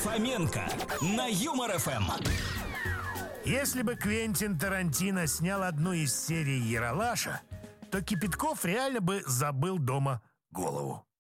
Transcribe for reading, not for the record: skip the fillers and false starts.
Фоменко на Юмор ФМ. Если бы Квентин Тарантино снял одну из серий «Ералаша», то Кипятков реально бы забыл дома голову.